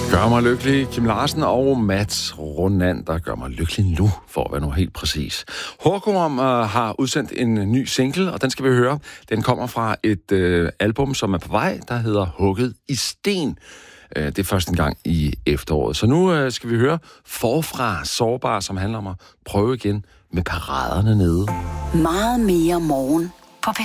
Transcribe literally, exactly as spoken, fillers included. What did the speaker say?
Gør mig lykkelig. Kim Larsen og Mats Ronander gør mig lykkelig nu, for at være nu helt præcis. Hårkorum uh, har udsendt en ny single, og den skal vi høre. Den kommer fra et uh, album, som er på vej, der hedder Hugget i sten. Uh, det er første gang i efteråret. Så nu uh, skal vi høre Forfra Sårbar, som handler om at prøve igen med paraderne nede. Meget mere morgen,